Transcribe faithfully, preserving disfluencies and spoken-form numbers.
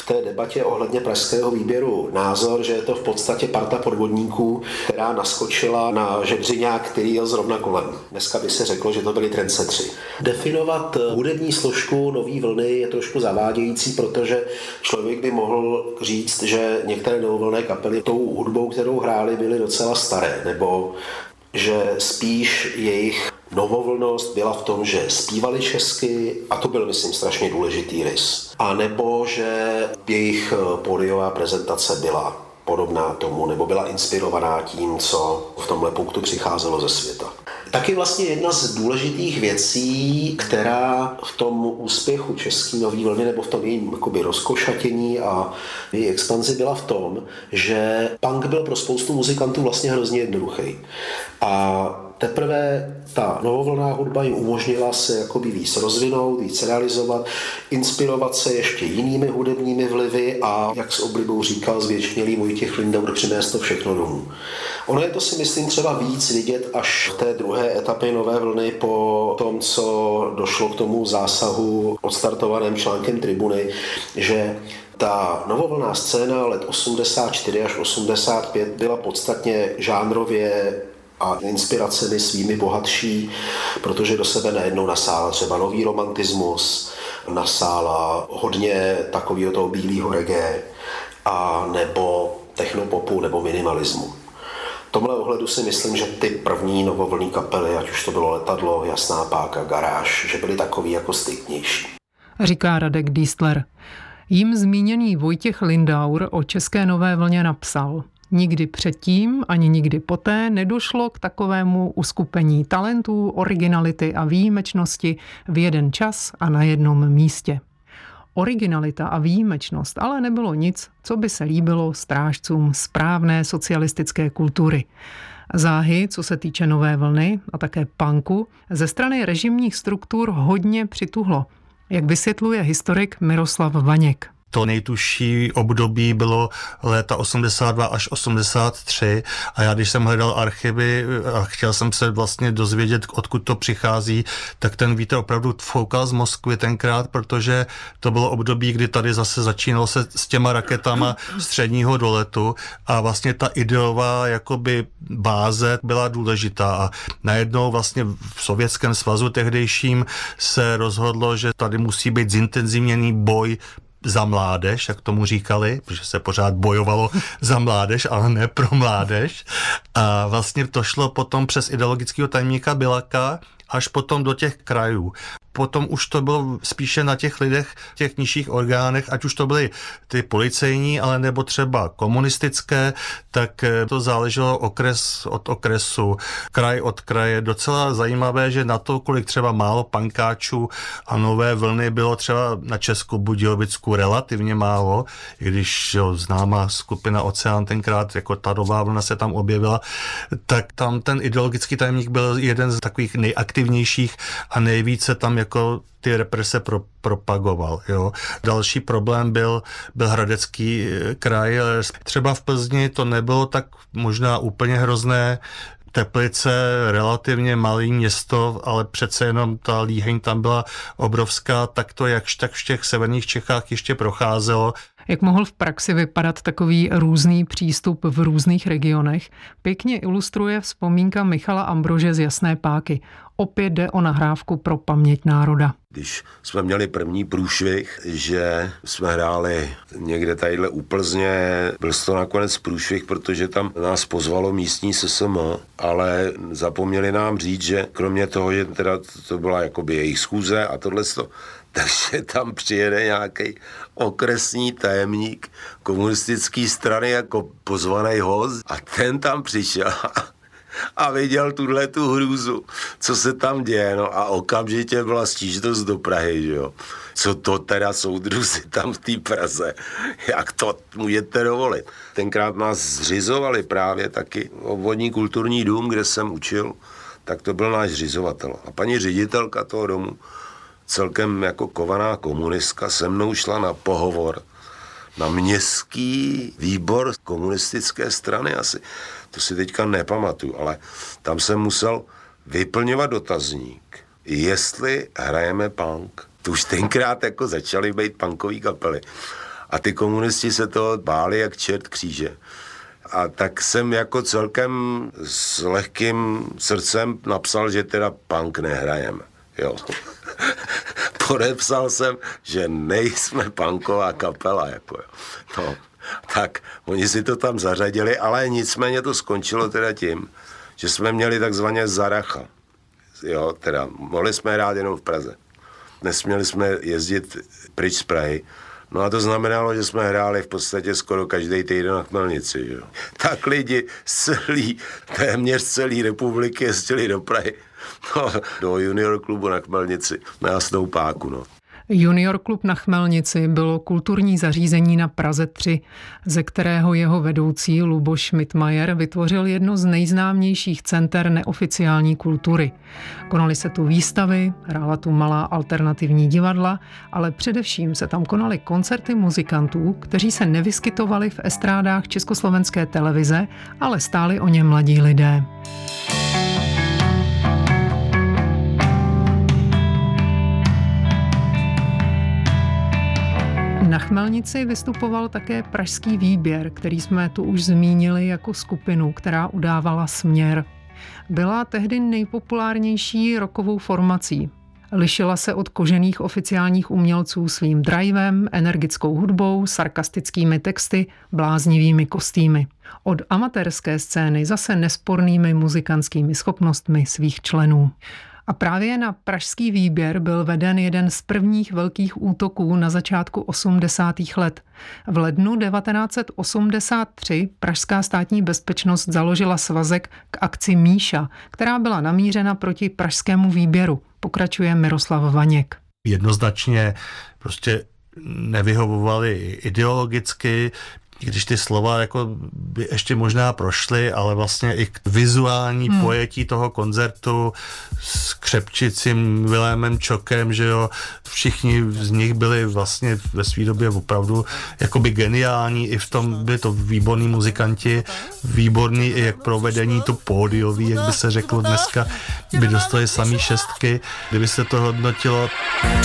v té debatě ohledně pražského výběru názor, že je to v podstatě parta podvodníků, která naskočila na žebřiňák, který jel zrovna kolem. Dneska by se řeklo, že to byli trendsettři. Definovat hudební složku Nový vlny je trošku zavádějící, protože člověk by mohl říct, že některé novovlnné kapely tou hudbou, kterou hráli, byly docela staré, nebo že spíš jejich novovlnost byla v tom, že zpívali česky, a to byl, myslím, strašně důležitý rys. A nebo že jejich pódiová prezentace byla podobná tomu, nebo byla inspirovaná tím, co v tomhle punktu přicházelo ze světa. Taky vlastně jedna z důležitých věcí, která v tom úspěchu české Nový vlny nebo v tom jejím jakoby rozkošatění a její expanzi byla v tom, že punk byl pro spoustu muzikantů vlastně hrozně jednoduchý. A teprve ta novovlnná hudba jim umožnila se jakoby víc rozvinout, víc realizovat, inspirovat se ještě jinými hudebními vlivy a, jak s oblibou říkal zvěčnělý Vojtěch Lindaur, přinést to všechno domů. Ono je to, si myslím, třeba víc vidět až v té druhé etapě Nové vlny po tom, co došlo k tomu zásahu odstartovaném článkem Tribuny, že ta novovlnná scéna let osmdesát čtyři až osmdesát pět byla podstatně žánrově a inspiracemi svými bohatší, protože do sebe najednou nasála třeba nový romantismus, nasála hodně takového toho bílého reggae a nebo technopopu nebo minimalismu. V tomhle ohledu si myslím, že ty první novovlnné kapely, ať už to bylo Letadlo, Jasná páka, Garáž, že byly takový jako striktnější. Říká Radek Dístler. Jím zmíněný Vojtěch Lindaur o české nové vlně napsal: Nikdy předtím, ani nikdy poté nedošlo k takovému uskupení talentů, originality a výjimečnosti v jeden čas a na jednom místě. Originalita a výjimečnost ale nebylo nic, co by se líbilo strážcům správné socialistické kultury. Záhy, co se týče nové vlny a také punku, ze strany režimních struktur hodně přituhlo, jak vysvětluje historik Miroslav Vaněk. To nejtužší období bylo léta osmdesát dva až osmdesát tři a já, když jsem hledal archivy a chtěl jsem se vlastně dozvědět, odkud to přichází, tak ten vítr opravdu foukal z Moskvy tenkrát, protože to bylo období, kdy tady zase začínalo se s těma raketama středního doletu a vlastně ta ideová jakoby báze byla důležitá a najednou vlastně v Sovětském svazu tehdejším se rozhodlo, že tady musí být zintenzivněný boj za mládež, jak tomu říkali, protože se pořád bojovalo za mládež, ale ne pro mládež. A vlastně to šlo potom přes ideologického tajemníka Bilaka až potom do těch krajů. Potom už to bylo spíše na těch lidech, těch nižších orgánech, ať už to byly ty policejní, ale nebo třeba komunistické, tak to záleželo okres od okresu, kraj od kraje. Docela zajímavé, že na to, kolik třeba málo pankáčů a nové vlny bylo třeba na Česku Budějovicku relativně málo, i když jo, známá skupina Oceán tenkrát, jako ta nová vlna se tam objevila, tak tam ten ideologický tajemník byl jeden z takových nejaktivnějších a nejvíce tam jako ty represe pro, propagoval. Jo. Další problém byl, byl Hradecký kraj. Třeba v Plzni to nebylo tak možná úplně hrozné. Teplice, relativně malé město, ale přece jenom ta líheň tam byla obrovská, tak to jakž tak v těch severních Čechách ještě procházelo. Jak mohl v praxi vypadat takový různý přístup v různých regionech, pěkně ilustruje vzpomínka Michala Ambrože z Jasné páky. Opět jde o nahrávku pro paměť národa. Když jsme měli první průšvih, že jsme hráli někde tadyhle u Plzně, byl to nakonec průšvih, protože tam nás pozvalo místní S S M, ale zapomněli nám říct, že kromě toho, že teda to byla jakoby jejich schůze a tohleto, takže tam přijede nějaký okresní tajemník komunistické strany jako pozvaný host a ten tam přišel a viděl tuhle tu hrůzu, co se tam děje, no a okamžitě byla stížnost do Prahy, že jo. Co to teda soudruzi tam v té Praze, jak to můžete dovolit. Tenkrát nás zřizovali právě taky obvodní kulturní dům, kde jsem učil, tak to byl náš zřizovatel. A paní ředitelka toho domu, celkem jako kovaná komunistka, se mnou šla na pohovor na městský výbor komunistické strany asi. To si teďka nepamatuju, ale tam jsem musel vyplňovat dotazník, jestli hrajeme punk. To už tenkrát jako začaly být punkové kapely. A ty komunisti se toho báli jak čert kříže. A tak jsem jako celkem s lehkým srdcem napsal, že teda punk nehrajeme. Jo. Podepsal jsem, že nejsme punková kapela. Jako jo. No, tak oni si to tam zařadili, ale nicméně to skončilo teda tím, že jsme měli takzvaně zaracha. Jo, teda mohli jsme hrát jenom v Praze. Nesměli jsme jezdit pryč z Prahy. No a to znamenalo, že jsme hráli v podstatě skoro každý týden na Chmelnici. Že? Tak lidi celý, téměř celý republiky jezdili do Prahy, no, do junior klubu na Chmelnici, na Jasnou Páku. No. Junior klub na Chmelnici bylo kulturní zařízení na Praze tři, ze kterého jeho vedoucí Luboš Schmidtmajer vytvořil jedno z nejznámějších center neoficiální kultury. Konaly se tu výstavy, hrála tu malá alternativní divadla, ale především se tam konaly koncerty muzikantů, kteří se nevyskytovali v estrádách československé televize, ale stáli o ně mladí lidé. Na Chmelnici vystupoval také Pražský výběr, který jsme tu už zmínili jako skupinu, která udávala směr. Byla tehdy nejpopulárnější rockovou formací. Lišila se od kožených oficiálních umělců svým drivem, energickou hudbou, sarkastickými texty, bláznivými kostýmy. Od amatérské scény zase nespornými muzikantskými schopnostmi svých členů. A právě na Pražský výběr byl veden jeden z prvních velkých útoků na začátku osmdesátých let. V lednu devatenáct set osmdesát tři pražská státní bezpečnost založila svazek k akci Míša, která byla namířena proti Pražskému výběru, pokračuje Miroslav Vaněk. Jednoznačně prostě nevyhovovali ideologicky, když ty slova jako by ještě možná prošly, ale vlastně i k vizuální hmm. pojetí toho koncertu s Křepčicím, Vilémem Čokem, že jo, všichni z nich byli vlastně ve své době opravdu jakoby geniální, i v tom byli to výborní muzikanti, výborný i jak provedení to pódiový, jak by se řeklo dneska, by dostali samý šestky, kdyby se to hodnotilo.